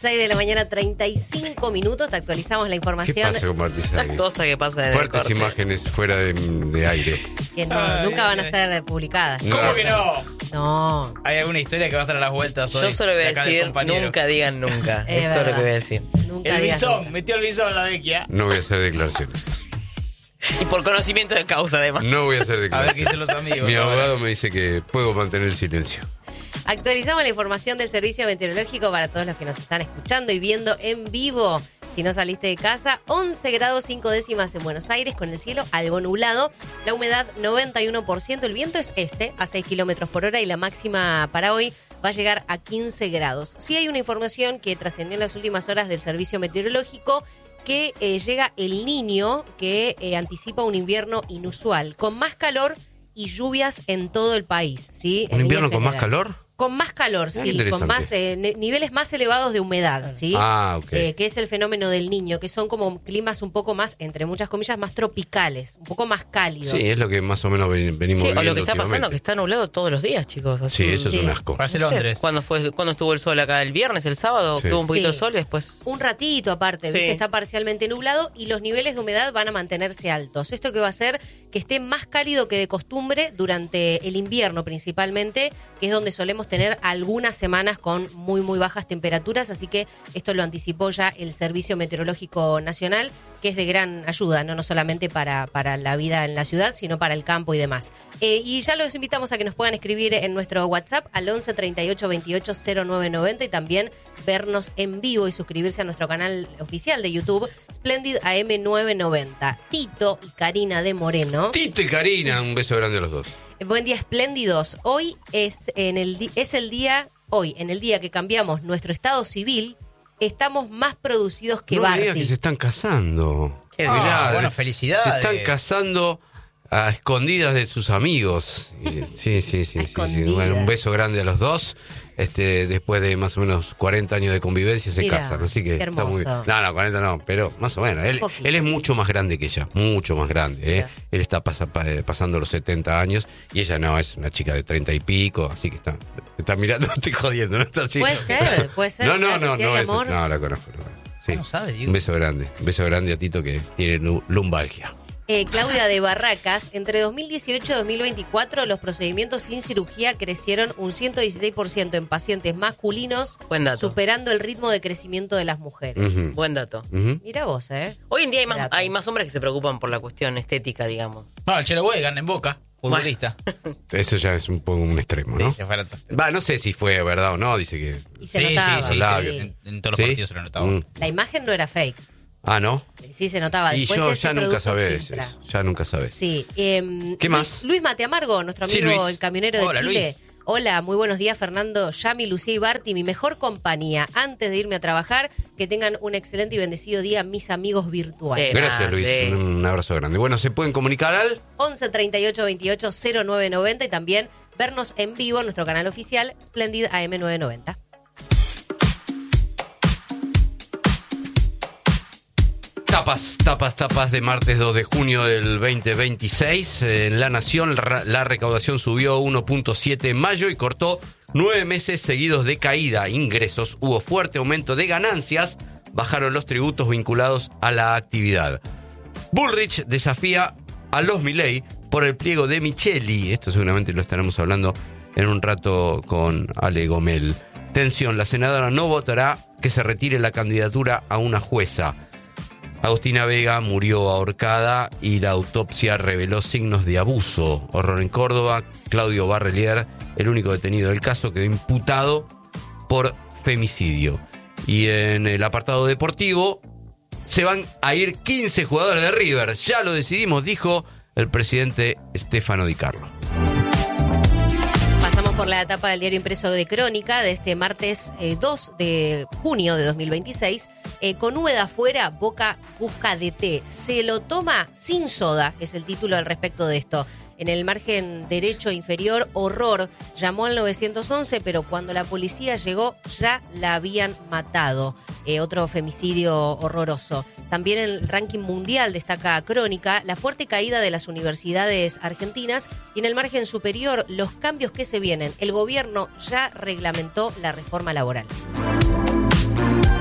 6 de la mañana, 35 minutos. Te actualizamos la información. ¿Qué pasa con Martí Sagui? Las cosas que pasan en el Fuertes corte. imágenes fuera de aire. Que nunca van a ser publicadas. ¿Cómo que no? No. Hay alguna historia que va a estar a las vueltas hoy. Yo solo voy de a acá del decir, compañero. nunca digan nunca. Es Esto es lo verdad. que voy a decir. Nunca El digas bisón, nunca. metió el bisón en la vecchia. No voy a hacer declaraciones. Y por conocimiento de causa, además. No voy a hacer A ver qué declaraciones. dicen los amigos. Mi ahora. abogado me dice que puedo mantener el silencio. Actualizamos la información del Servicio Meteorológico para todos los que nos están escuchando y viendo en vivo. Si no saliste de casa, 11 grados 5 décimas en Buenos Aires, con el cielo algo nublado. La humedad 91%, el viento es a 6 kilómetros por hora y la máxima para hoy va a llegar a 15 grados. Sí hay una información que trascendió en las últimas horas del Servicio Meteorológico, que llega el Niño, que anticipa un invierno inusual, con más calor y lluvias en todo el país, ¿sí? ¿Un En invierno líneas con más generales. calor? Con más calor, sí, interesante. con más niveles más elevados de humedad, ¿sí? Ah, ok. Que es el fenómeno del Niño, que son como climas un poco más, entre muchas comillas, más tropicales, un poco más cálidos. Sí, es lo que más o menos venimos Sí, viendo o lo que está pasando, últimamente. que está nublado todos los días, chicos. Así, Sí, eso es Sí. un asco. Parece no sé, Londres. ¿Cuándo estuvo el sol acá? ¿El viernes, el sábado? Sí. Que hubo un poquito Sí. de sol y después... Un ratito aparte, Sí. ¿viste? Está parcialmente nublado y los niveles de humedad van a mantenerse altos. Esto que va a hacer que esté más cálido que de costumbre durante el invierno principalmente, que es donde solemos tener algunas semanas con muy, muy bajas temperaturas. Así que esto lo anticipó ya el Servicio Meteorológico Nacional, que es de gran ayuda, no solamente para la vida en la ciudad, sino para el campo y demás. Y ya los invitamos a que nos puedan escribir en nuestro WhatsApp al 11 38 28 0990 y también vernos en vivo y suscribirse a nuestro canal oficial de YouTube, Splendid AM990. Tito y Karina de Moreno. Tito y Karina, un beso grande a los dos. Buen día, espléndidos. Hoy en el día que cambiamos nuestro estado civil, estamos más producidos que No me Barty. digas que se están casando. Qué Ah, Mirá, bueno, felicidades. Se están casando a escondidas de sus amigos. Sí. escondidas. Bueno, un beso grande a los dos. Después de más o menos 40 años de convivencia se Mirá, casan. Así que qué está muy hermoso. bien. No, 40 no, pero más o menos. Él Poquito. es mucho más grande que ella, mucho más grande. Mirá. Él está pasando los 70 años y ella no, es una chica de 30 y pico, así que está mirando, no estoy jodiendo, ¿no? Está así. Puede ser. No, claro, si hay eso- amor. no, la conozco. Sí. ¿Cómo sabe, Diego? Un beso grande a Tito que tiene lumbalgia. Claudia de Barracas, entre 2018 y 2024 los procedimientos sin cirugía crecieron un 116% en pacientes masculinos, Buen dato. superando el ritmo de crecimiento de las mujeres. Ujú. Buen dato. Ujú. Mira vos, Hoy en día Dato. hay más hombres que se preocupan por la cuestión estética, digamos. No, el Chelo gana en Boca, futbolista. Eso ya es un poco un extremo, ¿no? Sí, se fue a la- Va, no sé si fue verdad o no, dice que... Y se Sí, notaba. sí, labios. En todos los ¿Sí? partidos se lo notaba. La imagen no era fake. Ah, ¿no? Sí, se notaba. Y Después yo ese ya nunca producto sabés filtra. eso, ya nunca sabés. Sí. ¿Qué más? Luis Mateamargo, nuestro Sí, amigo Luis. el camionero de Hola, Chile. Luis. Hola, muy buenos días, Fernando, Yami, Lucía y Barty, mi mejor compañía. Antes de irme a trabajar, que tengan un excelente y bendecido día, mis amigos virtuales. Gracias, Luis. Grande. Un abrazo grande. Bueno, ¿se pueden comunicar al...? 11 38 28 0990 y también vernos en vivo en nuestro canal oficial Splendid AM990. Tapas de martes 2 de junio del 2026. En La Nación la recaudación subió 1.7 en mayo y cortó 9 meses seguidos de caída. Ingresos, hubo fuerte aumento de ganancias, bajaron los tributos vinculados a la actividad. Bullrich desafía a los Milei por el pliego de Micheli. Esto seguramente lo estaremos hablando en un rato con Ale Gomel. Tensión, la senadora no votará que se retire la candidatura a una jueza. Agustina Vega murió ahorcada y la autopsia reveló signos de abuso. Horror en Córdoba. Claudio Barrelier, el único detenido del caso, quedó imputado por femicidio. Y en el apartado deportivo se van a ir 15 jugadores de River. Ya lo decidimos, dijo el presidente Stefano Di Carlo. Pasamos por la etapa del diario impreso de Crónica de este martes 2 de junio de 2026. Con Úbeda afuera, Boca busca DT. Se lo toma sin soda, es el título al respecto de esto. En el margen derecho inferior, horror. Llamó al 911, pero cuando la policía llegó ya la habían matado. Otro femicidio horroroso. También en el ranking mundial destaca Crónica la fuerte caída de las universidades argentinas y en el margen superior los cambios que se vienen. El gobierno ya reglamentó la reforma laboral.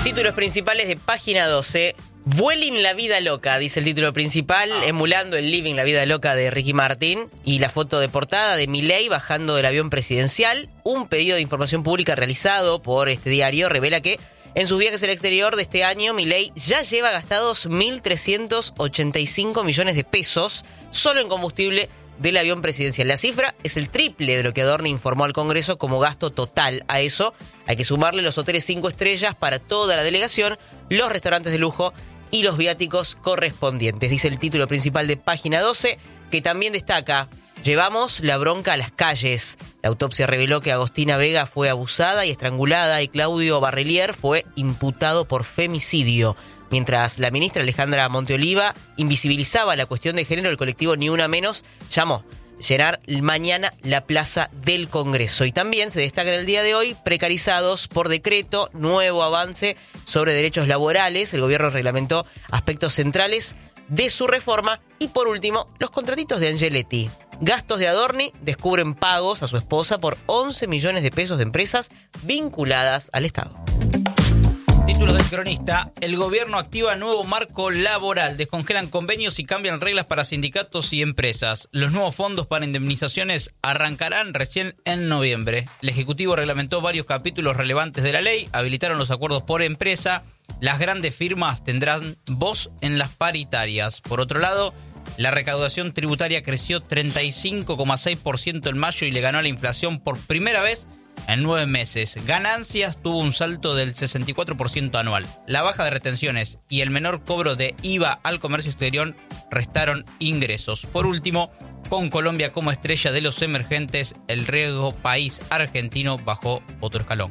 Títulos principales de página 12. Vueling la vida loca, dice el título principal, emulando el Living la vida loca de Ricky Martin, y la foto de portada de Milei bajando del avión presidencial. Un pedido de información pública realizado por este diario revela que en sus viajes al exterior de este año, Milei ya lleva gastados 1.385 millones de pesos solo en combustible del avión presidencial. La cifra es el triple de lo que Adorni informó al Congreso como gasto total. A eso hay que sumarle los hoteles 5 estrellas para toda la delegación, los restaurantes de lujo y los viáticos correspondientes. Dice el título principal de página 12, que también destaca: llevamos la bronca a las calles. La autopsia reveló que Agostina Vega fue abusada y estrangulada y Claudio Barrelier fue imputado por femicidio. Mientras la ministra Alejandra Monteoliva invisibilizaba la cuestión de género, el colectivo Ni Una Menos llamó llenar mañana la plaza del Congreso. Y también se destaca en el día de hoy: precarizados por decreto, nuevo avance sobre derechos laborales. El gobierno reglamentó aspectos centrales de su reforma. Y por último, los contratitos de Angeletti. Gastos de Adorni descubren pagos a su esposa por 11 millones de pesos de empresas vinculadas al Estado. Títulos del cronista: el gobierno activa nuevo marco laboral, descongelan convenios y cambian reglas para sindicatos y empresas. Los nuevos fondos para indemnizaciones arrancarán recién en noviembre. El Ejecutivo reglamentó varios capítulos relevantes de la ley, habilitaron los acuerdos por empresa, las grandes firmas tendrán voz en las paritarias. Por otro lado, la recaudación tributaria creció 35,6% en mayo y le ganó a la inflación por primera vez en 9 meses. Ganancias tuvo un salto del 64% anual. La baja de retenciones y el menor cobro de IVA al comercio exterior restaron ingresos. Por último, con Colombia como estrella de los emergentes, el riesgo país argentino bajó otro escalón.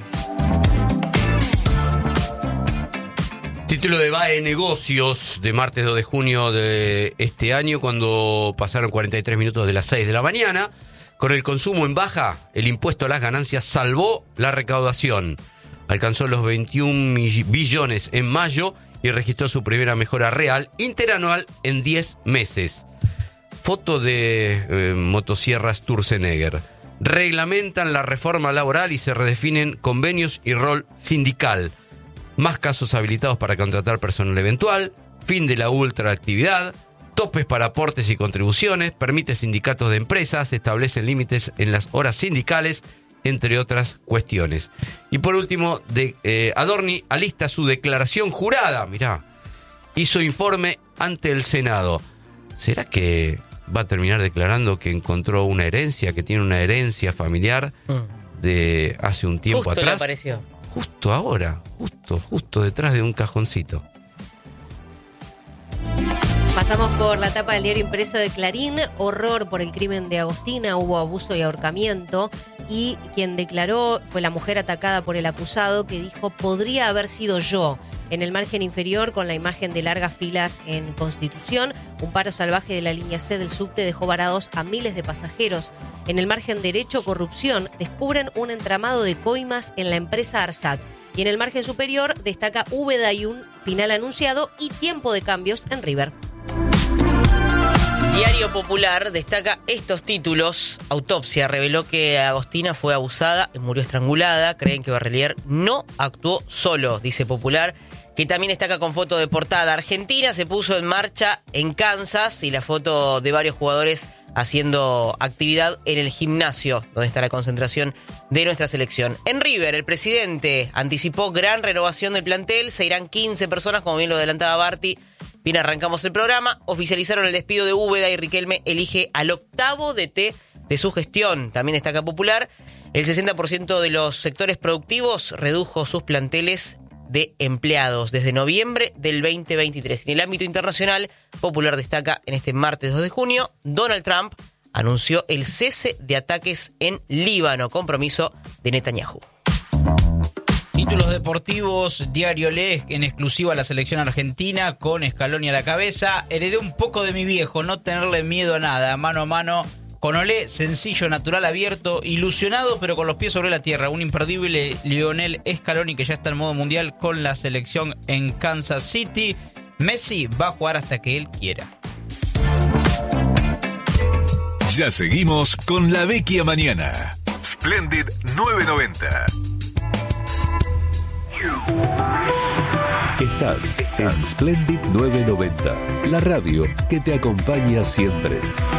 Título de BAE Negocios de martes 2 de junio de este año, cuando pasaron 43 minutos de las 6 de la mañana. Con el consumo en baja, el impuesto a las ganancias salvó la recaudación. Alcanzó los 21 billones en mayo y registró su primera mejora real interanual en 10 meses. Foto de motosierras Sturzenegger. Reglamentan la reforma laboral y se redefinen convenios y rol sindical. Más casos habilitados para contratar personal eventual, fin de la ultraactividad, topes para aportes y contribuciones, permite sindicatos de empresas, establecen límites en las horas sindicales, entre otras cuestiones. Y por último, Adorni alista su declaración jurada, mirá, hizo informe ante el Senado. ¿Será que va a terminar declarando que encontró una herencia, que tiene una herencia familiar de hace un tiempo Justo atrás? le apareció. Justo ahora, justo detrás de un cajoncito. Pasamos por la tapa del diario impreso de Clarín. Horror por el crimen de Agostina, hubo abuso y ahorcamiento. Y quien declaró fue la mujer atacada por el acusado, que dijo: podría haber sido yo. En el margen inferior, con la imagen de largas filas en Constitución, un paro salvaje de la línea C del subte dejó varados a miles de pasajeros. En el margen derecho, corrupción, descubren un entramado de coimas en la empresa Arsat. Y en el margen superior destaca Úbeda y un final anunciado y tiempo de cambios en River. Diario Popular destaca estos títulos. Autopsia reveló que Agostina fue abusada y murió estrangulada. Creen que Barrelier no actuó solo, dice Popular, que también destaca con foto de portada. Argentina se puso en marcha en Kansas y la foto de varios jugadores haciendo actividad en el gimnasio, donde está la concentración de nuestra selección. En River, el presidente anticipó gran renovación del plantel. Se irán 15 personas, como bien lo adelantaba Barty. Bien, arrancamos el programa. Oficializaron el despido de Úbeda y Riquelme elige al octavo DT de su gestión. También destaca Popular: el 60% de los sectores productivos redujo sus planteles de empleados desde noviembre del 2023. En el ámbito internacional, Popular destaca en este martes 2 de junio, Donald Trump anunció el cese de ataques en Líbano, compromiso de Netanyahu. Títulos deportivos, Diario Le, en exclusiva la selección argentina, con Scaloni a la cabeza. Heredé un poco de mi viejo, no tenerle miedo a nada, mano a mano con Olé, sencillo, natural, abierto, ilusionado, pero con los pies sobre la tierra. Un imperdible Lionel Scaloni, que ya está en modo mundial con la selección en Kansas City. Messi va a jugar hasta que él quiera. Ya seguimos con La Vecchia Mañana. Splendid 990. Estás en Splendid 990, la radio que te acompaña siempre.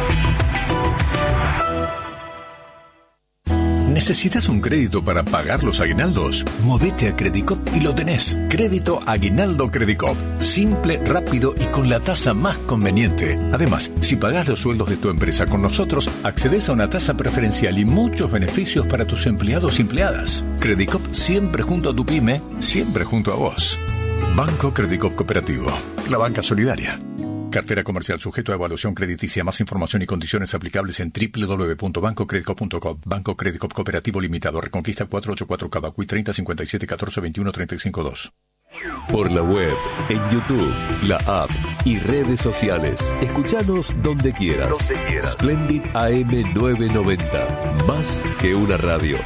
¿Necesitas un crédito para pagar los aguinaldos? Movete a Credicop y lo tenés. Crédito Aguinaldo Credicop. Simple, rápido y con la tasa más conveniente. Además, si pagás los sueldos de tu empresa con nosotros, accedes a una tasa preferencial y muchos beneficios para tus empleados y empleadas. Credicop siempre junto a tu pyme, siempre junto a vos. Banco Credicop Cooperativo. La banca solidaria. Cartera comercial sujeto a evaluación crediticia. Más información y condiciones aplicables en www.bancocredicop.com. Banco Credicop Cooperativo Limitado. Reconquista 484 Cavacuy 30 57 14 21 35 2. Por la web, en YouTube, la app y redes sociales. Escuchanos donde quieras. Splendid AM 990. Más que una radio.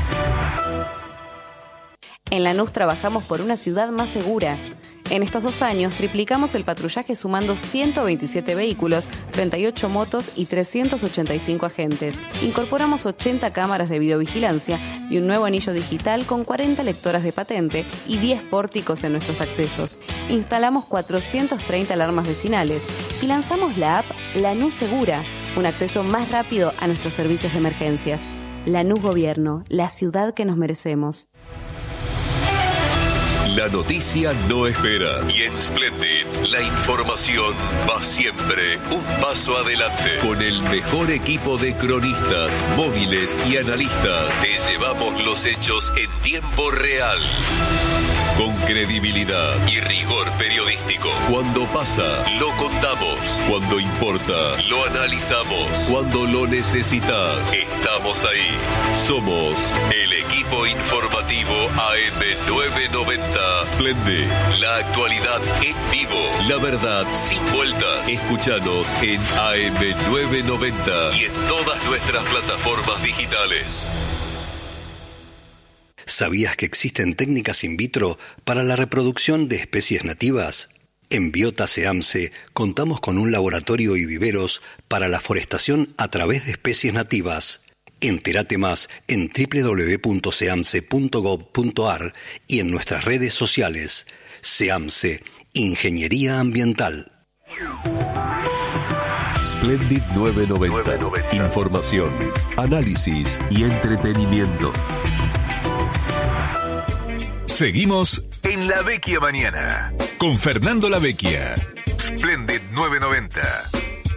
En Lanús trabajamos por una ciudad más segura. En estos 2 años triplicamos el patrullaje sumando 127 vehículos, 38 motos y 385 agentes. Incorporamos 80 cámaras de videovigilancia y un nuevo anillo digital con 40 lectoras de patente y 10 pórticos en nuestros accesos. Instalamos 430 alarmas vecinales y lanzamos la app Lanús Segura, un acceso más rápido a nuestros servicios de emergencias. Lanús Gobierno, la ciudad que nos merecemos. La noticia no espera y en Splendid la información va siempre un paso adelante. Con el mejor equipo de cronistas, móviles y analistas te llevamos los hechos en tiempo real. Con credibilidad y rigor periodístico. Cuando pasa, lo contamos. Cuando importa, lo analizamos. Cuando lo necesitas, estamos ahí. Somos el equipo informativo AM990. Splendid, la actualidad en vivo. La verdad sin vueltas. Escúchanos en AM990 y en todas nuestras plataformas digitales. ¿Sabías que existen técnicas in vitro para la reproducción de especies nativas? En Biota SEAMSE contamos con un laboratorio y viveros para la forestación a través de especies nativas. Entérate más en www.seamse.gov.ar y en nuestras redes sociales. SEAMSE, Ingeniería Ambiental. Splendid 990. Información, análisis y entretenimiento. Seguimos en La Vecchia Mañana con Fernando La Vecchia. Splendid 990.